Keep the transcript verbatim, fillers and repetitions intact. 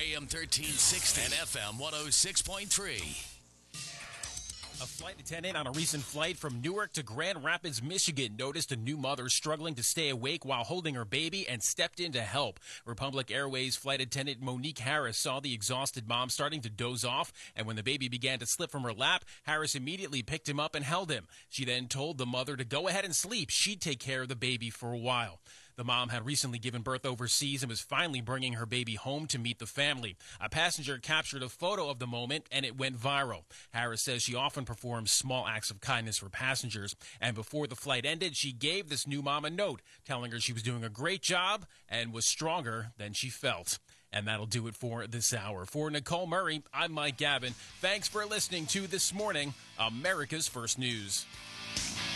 A M thirteen sixty and F M one oh six point three. A flight attendant on a recent flight from Newark to Grand Rapids, Michigan, noticed a new mother struggling to stay awake while holding her baby and stepped in to help. Republic Airways flight attendant Monique Harris saw the exhausted mom starting to doze off, and when the baby began to slip from her lap, Harris immediately picked him up and held him. She then told the mother to go ahead and sleep. She'd take care of the baby for a while. The mom had recently given birth overseas and was finally bringing her baby home to meet the family. A passenger captured a photo of the moment, and it went viral. Harris says she often performs small acts of kindness for passengers, and before the flight ended, she gave this new mom a note telling her she was doing a great job and was stronger than she felt. And that'll do it for this hour. For Nicole Murray, I'm Mike Gavin. Thanks for listening to This Morning, America's First News.